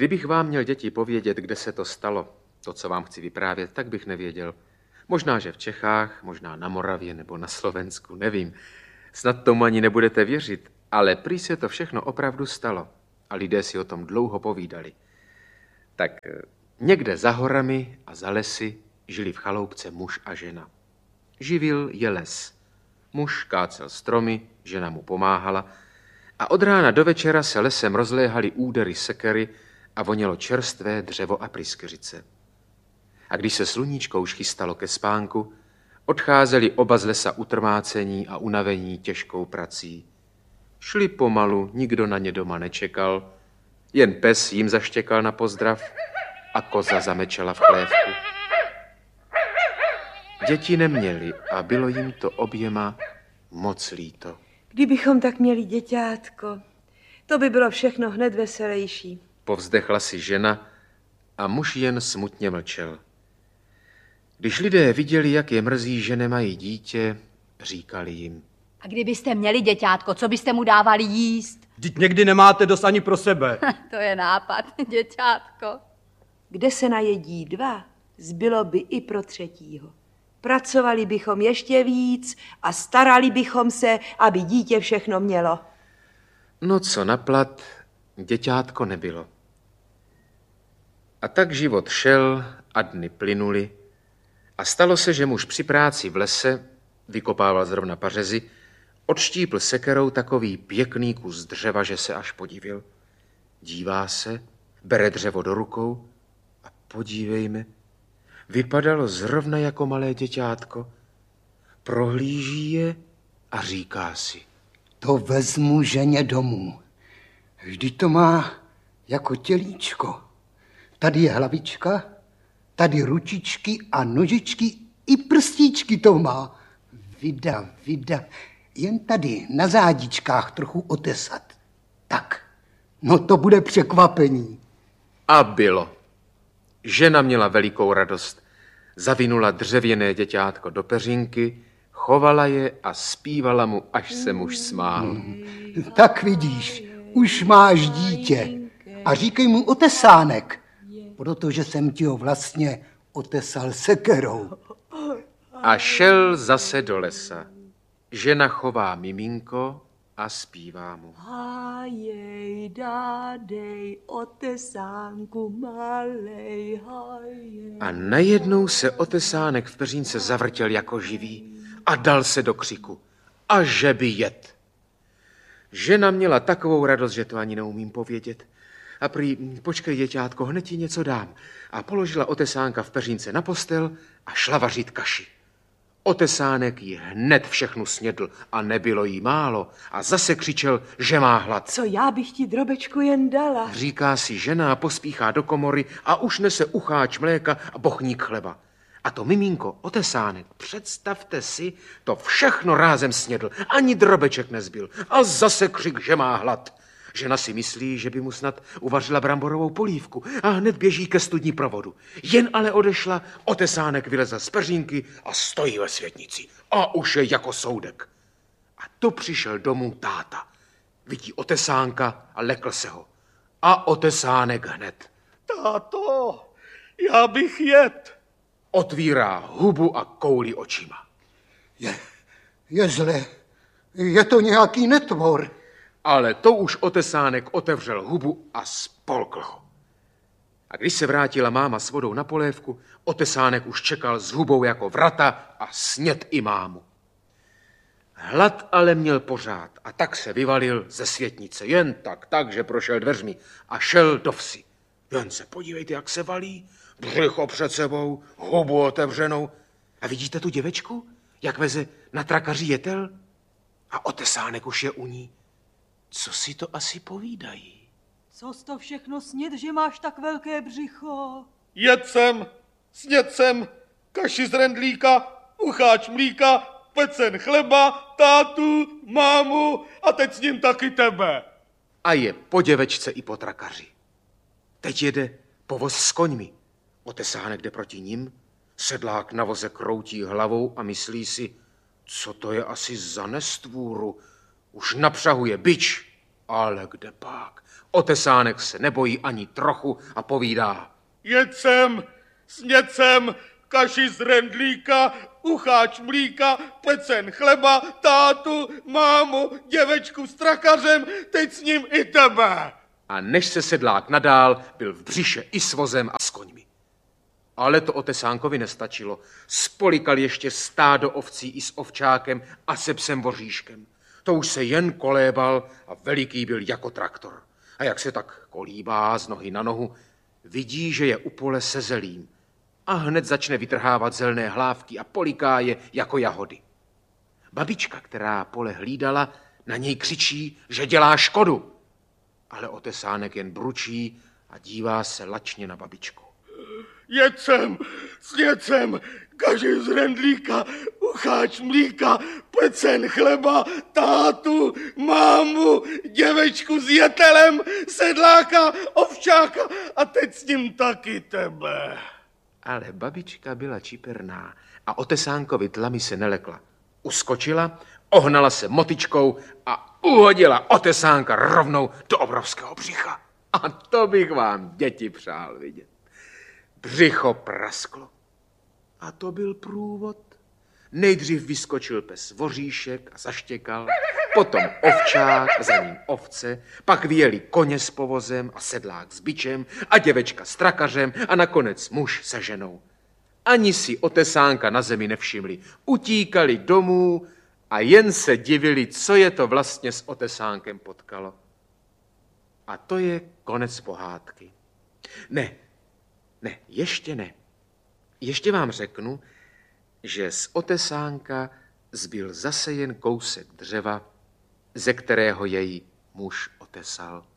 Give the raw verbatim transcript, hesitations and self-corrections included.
Kdybych vám měl, děti, povědět, kde se to stalo, to, co vám chci vyprávět, tak bych nevěděl. Možná, že v Čechách, možná na Moravě nebo na Slovensku, nevím. Snad tomu ani nebudete věřit, ale prý se to všechno opravdu stalo a lidé si o tom dlouho povídali. Tak někde za horami a za lesy žili v chaloupce muž a žena. Živil je les. Muž kácel stromy, žena mu pomáhala a od rána do večera se lesem rozléhaly údery sekery a vonělo čerstvé dřevo a pryskyřice. A když se sluníčko už chystalo ke spánku, odcházeli oba z lesa utrmácení a unavení těžkou prací. Šli pomalu, nikdo na ně doma nečekal, jen pes jim zaštěkal na pozdrav a koza zamečela v chlévku. Děti neměli a bylo jim to oběma moc líto. Kdybychom tak měli děťátko, to by bylo všechno hned veselější. Povzdechla si žena a muž jen smutně mlčel. Když lidé viděli, jak je mrzí, že nemají dítě, říkali jim. A kdybyste měli děťátko, co byste mu dávali jíst? Vždyť někdy nemáte dost ani pro sebe. To je nápad, děťátko. Kde se najedí dva, zbylo by i pro třetího. Pracovali bychom ještě víc a starali bychom se, aby dítě všechno mělo. No co naplat, děťátko nebylo. A tak život šel a dny plynuly a stalo se, že muž při práci v lese, vykopával zrovna pařezy, odštípl sekerou takový pěkný kus dřeva, že se až podivil. Dívá se, bere dřevo do rukou a podívejme, vypadalo zrovna jako malé děťátko. Prohlíží je a říká si. To vezmu ženě domů. Vždyť to má jako tělíčko. Tady je hlavička, tady ručičky a nožičky, i prstíčky to má. Vida, vida, jen tady na zádičkách trochu otesat. Tak, no to bude překvapení. A bylo. Žena měla velikou radost. Zavinula dřevěné děťátko do peřinky, chovala je a zpívala mu, až se muž smál. Hmm. Tak vidíš, už máš dítě. A říkej mu otesánek, protože jsem ti ho vlastně otesal sekerou. A šel zase do lesa. Žena chová miminko a zpívá mu. Hajej, dádej, otesánku malej, hajej. A najednou se otesánek v peřínce zavrtěl jako živý a dal se do křiku. A že by jet. Žena měla takovou radost, že to ani neumím povědět. A prý, počkej, děťátko, hned ti něco dám. A položila otesánka v peřínce na postel a šla vařit kaši. Otesánek jí hned všechnu snědl a nebylo jí málo a zase křičel, že má hlad. Co já bych ti, drobečku, jen dala? Říká si žena a pospíchá do komory a už nese ucháč mléka a bochník chleba. A to miminko, otesánek, představte si, to všechno rázem snědl, ani drobeček nezbyl a zase křik, že má hlad. Žena si myslí, že by mu snad uvařila bramborovou polívku a hned běží ke studni pro vodu. Jen ale odešla, otesánek vylezl z peřínky a stojí ve světnici. A už je jako soudek. A tu přišel domů táta. Vidí otesánka a lekl se ho. A otesánek hned. Táto, já bych jet. Otvírá hubu a koulí očima. Je, je zle. Je to nějaký netvor. Ale to už otesánek otevřel hubu a spolkl ho. A když se vrátila máma s vodou na polévku, otesánek už čekal s hubou jako vrata a sněd i mámu. Hlad ale měl pořád a tak se vyvalil ze světnice. Jen tak, tak, že prošel dveřmi a šel do vsi. Jen se podívejte, jak se valí. Břicho před sebou, hubu otevřenou. A vidíte tu děvečku, jak veze na trakaři jetel? A otesánek už je u ní. Co si to asi povídají? Co jsi to všechno sněd, že máš tak velké břicho? Jet jsem, sněd jsem, kaši z rendlíka, ucháč mlíka, pecen chleba, tátu, mámu a teď s ním taky tebe. A je po děvečce i po trakaři. Teď jede povoz s koňmi. Otesánek jde proti nim, sedlák na voze kroutí hlavou a myslí si, co to je asi za nestvůru. Už napřahuje bič Ale kde pak? Otesánek se nebojí ani trochu a povídá. Jedl jsem, snědl jsem kaši z rendlíka, ucháč mlíka, pecen chleba, tátu, mámu, děvečku s trakařem, teď s ním i tebe. A než se sedlák nadál, byl v břiše i s vozem a s koňmi. Ale to Otesánkovi nestačilo. Spolikal ještě stádo ovcí i s ovčákem a se psem voříškem. To už se jen kolébal a veliký byl jako traktor. A jak se tak kolíbá z nohy na nohu, vidí, že je u pole se zelím. A hned začne vytrhávat zelné hlávky a poliká je jako jahody. Babička, která pole hlídala, na něj křičí, že dělá škodu. Ale Otesánek jen bručí a dívá se lačně na babičku. Jedl jsem, snědl jsem kaši z rendlíka, ucháč mlíka, pecen chleba, tátu, mámu, děvečku s jetelem, sedláka, ovčáka a teď s ním taky tebe. Ale babička byla čiperná a Otesánkovi tlamy se nelekla. Uskočila, ohnala se motyčkou a uhodila Otesánka rovnou do obrovského břicha. A to bych vám, děti, přál vidět. Břicho prasklo. A to byl průvod. Nejdřív vyskočil pes voříšek a zaštěkal, potom ovčák a za ním ovce, pak vyjeli koně s povozem a sedlák s bičem a děvečka s trakařem a nakonec muž se ženou. Ani si Otesánka na zemi nevšimli. Utíkali domů a jen se divili, co je to vlastně s Otesánkem potkalo. A to je konec pohádky. Ne, ne, ještě ne. Ještě vám řeknu, že z Otesánka zbyl zase jen kousek dřeva, ze kterého jej muž otesal.